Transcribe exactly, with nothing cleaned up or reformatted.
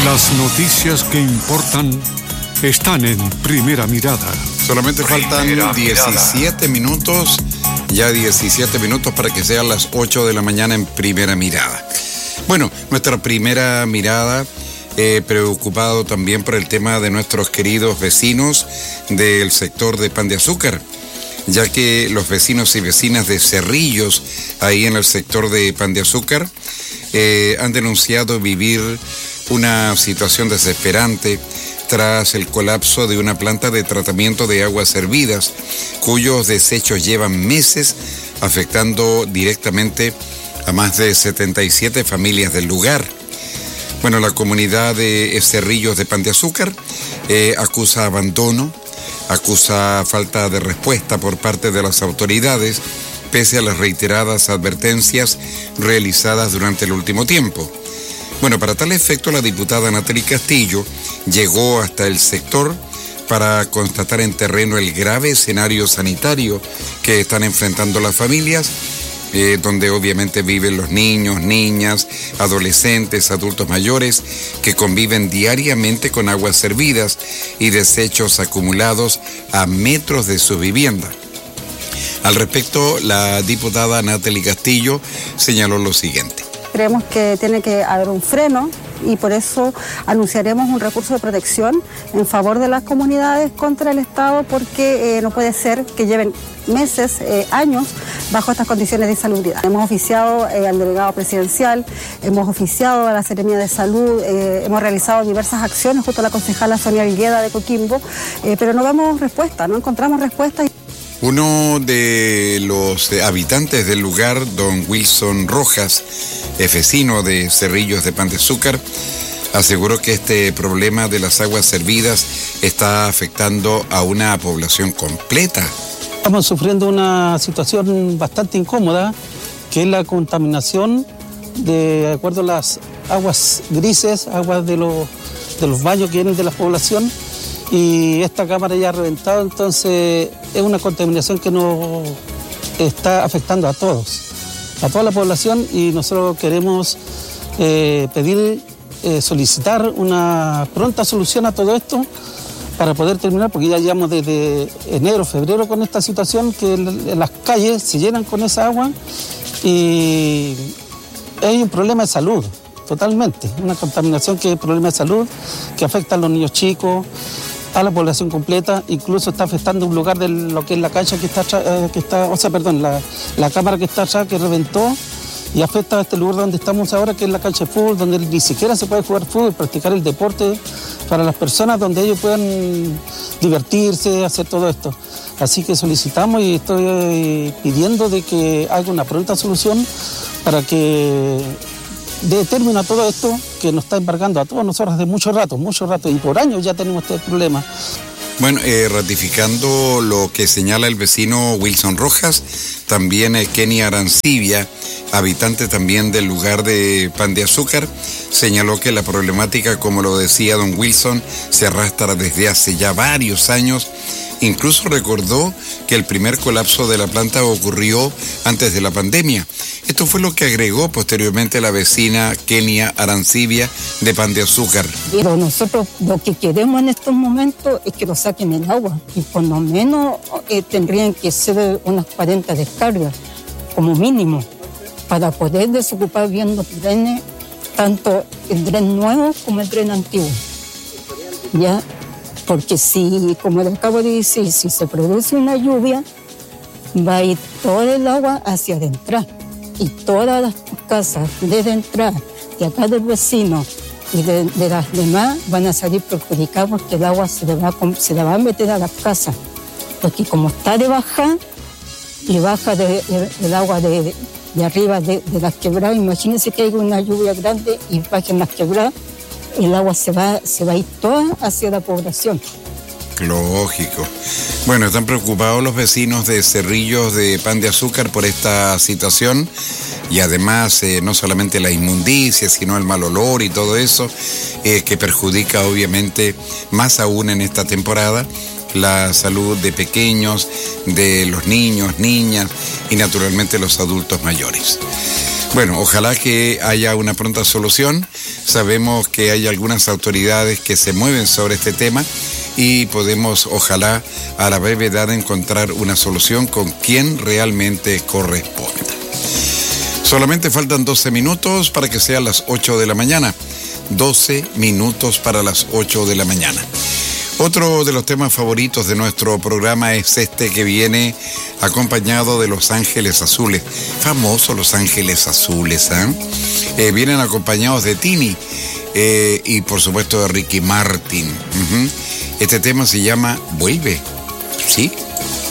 Las noticias que importan están en Primera Mirada. Solamente faltan diecisiete minutos, ya diecisiete minutos para que sean las ocho de la mañana en Primera Mirada. Bueno, nuestra primera mirada, eh, preocupado también por el tema de nuestros queridos vecinos del sector de Pan de Azúcar, ya que los vecinos y vecinas de Cerrillos, ahí en el sector de Pan de Azúcar, eh, han denunciado vivir una situación desesperante tras el colapso de una planta de tratamiento de aguas hervidas, cuyos desechos llevan meses afectando directamente a más de setenta y siete familias del lugar. Bueno, la comunidad de Cerrillos de Pan de Azúcar eh, acusa abandono, acusa falta de respuesta por parte de las autoridades, pese a las reiteradas advertencias realizadas durante el último tiempo. Bueno, para tal efecto, la diputada Natalie Castillo llegó hasta el sector para constatar en terreno el grave escenario sanitario que están enfrentando las familias, eh, donde obviamente viven los niños, niñas, adolescentes, adultos mayores, que conviven diariamente con aguas hervidas y desechos acumulados a metros de su vivienda. Al respecto, la diputada Natalie Castillo señaló lo siguiente. Creemos que tiene que haber un freno y por eso anunciaremos un recurso de protección en favor de las comunidades contra el Estado, porque eh, no puede ser que lleven meses, eh, años, bajo estas condiciones de insalubridad. Hemos oficiado eh, al delegado presidencial, hemos oficiado a la Seremía de Salud, eh, hemos realizado diversas acciones junto a la concejala Sonia Vigueda de Coquimbo, eh, pero no vemos respuesta, no encontramos respuesta. Uno de los habitantes del lugar, don Wilson Rojas, vecino de Cerrillos de Pan de Azúcar, aseguró que este problema de las aguas hervidas está afectando a una población completa. Estamos sufriendo una situación bastante incómoda, que es la contaminación de acuerdo a las aguas grises, aguas de los, de los baños que vienen de la población, y esta cámara ya ha reventado, entonces es una contaminación que nos está afectando a todos, a toda la población, y nosotros queremos eh, pedir, eh, solicitar una pronta solución a todo esto para poder terminar, porque ya llevamos desde enero, febrero con esta situación, que las calles se llenan con esa agua y hay un problema de salud, totalmente, una contaminación que es un problema de salud que afecta a los niños chicos, a la población completa, incluso está afectando un lugar de lo que es la cancha que está, eh, que está o sea, perdón, la, la cámara que está atrás, que reventó, y afecta a este lugar donde estamos ahora, que es la cancha de fútbol, donde ni siquiera se puede jugar fútbol, practicar el deporte para las personas, donde ellos puedan divertirse, hacer todo esto. Así que solicitamos y estoy pidiendo de que haga una pronta solución para que dé término a todo esto que nos está embargando a todos nosotros de mucho rato, mucho rato, y por años ya tenemos este problema. Bueno, eh, ratificando lo que señala el vecino Wilson Rojas, también eh, Kenny Arancibia, habitante también del lugar de Pan de Azúcar, señaló que la problemática, como lo decía don Wilson, se arrastra desde hace ya varios años. Incluso recordó que el primer colapso de la planta ocurrió antes de la pandemia. Esto fue lo que agregó posteriormente la vecina Kenia Arancibia de Pan de Azúcar. Pero nosotros lo que queremos en estos momentos es que lo saquen el agua, y por lo menos eh, tendrían que ser unas cuarenta descargas, como mínimo, para poder desocupar bien los drenes, tanto el dren nuevo como el dren antiguo. ¿Ya? Porque si, como le acabo de decir, si se produce una lluvia, va a ir todo el agua hacia adentro. Y todas las casas, desde entrar, de acá del vecino y de, de las demás, van a salir perjudicadas porque el agua se le va a, se le va a meter a las casas. Porque como está de baja, y baja de, de, del agua de, de arriba de, de las quebradas, imagínense que hay una lluvia grande y bajen las quebradas, el agua se va, se va a ir toda hacia la población. Lógico. Bueno, están preocupados los vecinos de Cerrillos de Pan de Azúcar por esta situación, y además eh, no solamente la inmundicia, sino el mal olor y todo eso, eh, que perjudica obviamente más aún en esta temporada, la salud de pequeños, de los niños, niñas y naturalmente los adultos mayores. Bueno, ojalá que haya una pronta solución. Sabemos que hay algunas autoridades que se mueven sobre este tema y podemos, ojalá, a la brevedad encontrar una solución con quien realmente corresponda. Solamente faltan doce minutos para que sean las ocho de la mañana. doce minutos para las ocho de la mañana. Otro de los temas favoritos de nuestro programa es este que viene acompañado de Los Ángeles Azules. Famosos Los Ángeles Azules, ¿eh? Eh, vienen acompañados de Tini eh, y por supuesto de Ricky Martin. Uh-huh. Este tema se llama Vuelve, ¿sí?